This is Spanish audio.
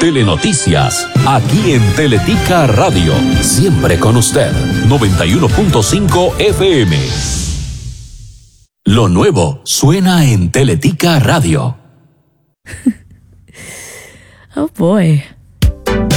Telenoticias, aquí en Teletica Radio, siempre con usted, 91.5 FM. Lo nuevo suena en Teletica Radio. Oh boy.